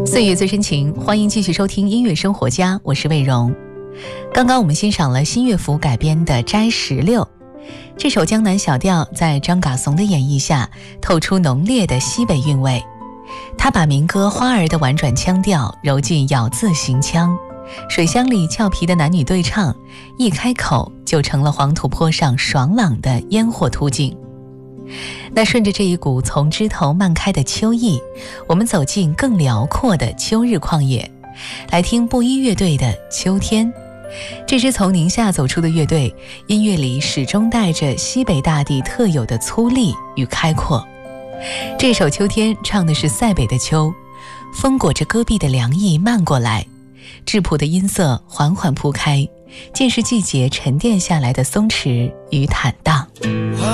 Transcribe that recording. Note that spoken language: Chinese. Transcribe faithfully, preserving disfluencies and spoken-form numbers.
岁月最深情，欢迎继续收听音乐生活家，我是魏荣。刚刚我们欣赏了新乐府改编的《摘石榴》，这首江南小调在张嘎怂的演绎下透出浓烈的西北韵味。他把民歌花儿的婉转腔调揉进咬字行腔，水乡里俏皮的男女对唱，一开口就成了黄土坡上爽朗的烟火图景。那顺着这一股从枝头漫开的秋意，我们走进更辽阔的秋日旷野，来听布衣乐队的《秋天》。这支从宁夏走出的乐队，音乐里始终带着西北大地特有的粗粝与开阔。这首《秋天》唱的是塞北的秋，风裹着戈壁的凉意漫过来，质朴的音色缓缓铺开，尽是季节沉淀下来的松弛与坦荡。